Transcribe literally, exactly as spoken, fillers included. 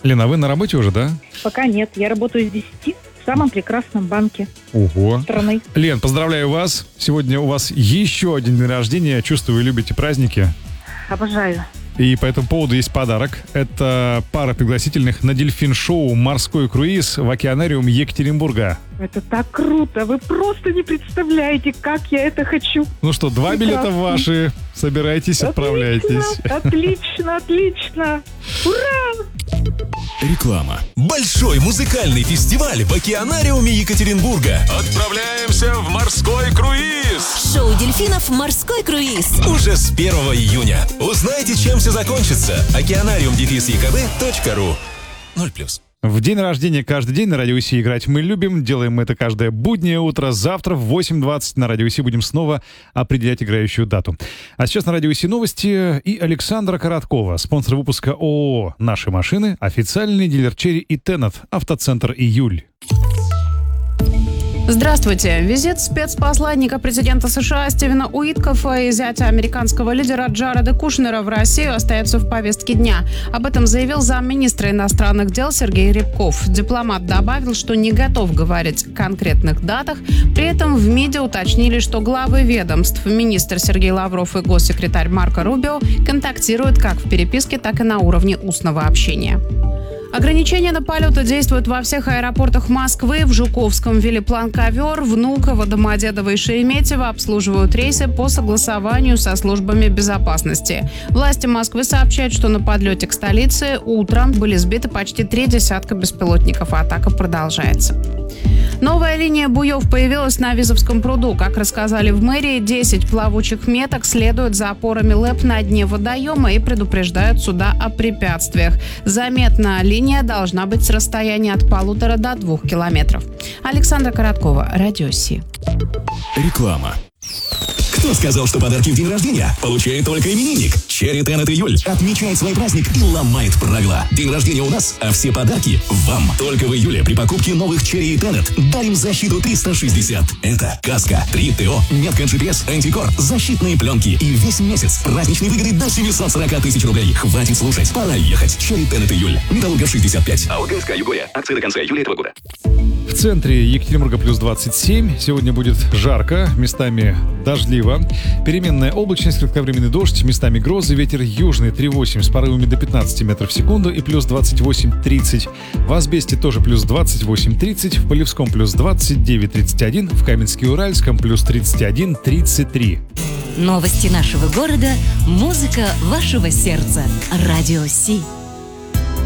Лена, а вы на работе уже, да? Пока нет. Я работаю с десяти в самом прекрасном банке Ого. страны. Лен, поздравляю вас. Сегодня у вас еще один день рождения. Чувствую, вы любите праздники. Обожаю. И по этому поводу есть подарок. Это пара пригласительных на дельфин-шоу «Морской круиз» в океанариум Екатеринбурга. Это так круто. Вы просто не представляете, как я это хочу. Ну что, два Прекрасно. билета ваши. Собирайтесь, отправляйтесь. Отлично, отлично. Ура! Реклама. Большой музыкальный фестиваль в океанариуме Екатеринбурга. Отправляемся в морской круиз. Шоу дельфинов «Морской круиз». Уже с первого июня. Узнайте, чем все закончится. океанариум дефис е ка бэ точка ру. ноль плюс. В день рождения каждый день на Радио Си играть мы любим. Делаем мы это каждое буднее утро. Завтра в восемь двадцать на Радио Си будем снова определять играющую дату. А сейчас на Радио Си новости и Александра Короткова, спонсор выпуска ООО «Наши машины», официальный дилер Черри и Теннет, автоцентр «Июль». Здравствуйте. Визит спецпосланника президента США Стивена Уиткофа и зятя американского лидера Джареда Кушнера в Россию остается в повестке дня. Об этом заявил замминистра иностранных дел Сергей Рябков. Дипломат добавил, что не готов говорить о конкретных датах. При этом в МИДе уточнили, что главы ведомств, министр Сергей Лавров и госсекретарь Марко Рубио контактируют как в переписке, так и на уровне устного общения. Ограничения на полеты действуют во всех аэропортах Москвы. В Жуковском ввели план «Ковер», Внуково, Домодедово и Шереметьево обслуживают рейсы по согласованию со службами безопасности. Власти Москвы сообщают, что на подлете к столице утром были сбиты почти три десятка беспилотников, а атака продолжается. Новая линия буев появилась на Визовском пруду. Как рассказали в мэрии, десять плавучих меток следуют за опорами ЛЭП на дне водоема и предупреждают суда о препятствиях. Заметно, линия должна быть с расстояния от полутора до двух километров. Александра Короткова, Радио Си. Реклама. Кто сказал, что подарки в день рождения получает только именинник? Черри Теннет Июль отмечает свой праздник и ломает правила. День рождения у нас, а все подарки вам. Только в июле при покупке новых Черри и Теннет дарим защиту триста шестьдесят. Это каска, три ТО, метка джи пи эс, антикор, защитные пленки и весь месяц праздничной выгоды до семьсот сорок тысяч рублей. Хватит слушать, пора ехать. Черри Теннет Июль. Металлурга шестьдесят пять. АО Югория. Акции до конца июля этого года. В центре Екатеринбурга плюс двадцать семь. Сегодня будет жарко, местами дождливо. Переменная облачность, кратковременный дождь, местами грозы, ветер южный три восемь с порывами до пятнадцати метров в секунду и плюс двадцать восемь тридцать. В Асбесте тоже плюс двадцать восемь тридцать, в Полевском плюс двадцать девять тридцать один, в Каменске-Уральском плюс тридцать один тридцать три. Новости нашего города, музыка вашего сердца. Радио Си.